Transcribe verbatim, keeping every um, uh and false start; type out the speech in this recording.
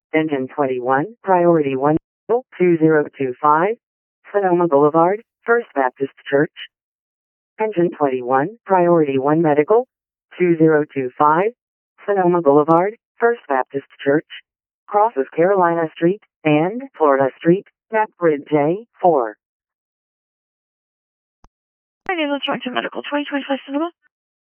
Engine twenty-one, Priority one, two zero two five, Sonoma Boulevard, First Baptist Church. Engine twenty-one, Priority one Medical, two zero two five, Sonoma Boulevard, First Baptist Church. Crosses Carolina Street and Florida Street, Map Grid J four. My name is Director Medical twenty twenty-five Sonoma.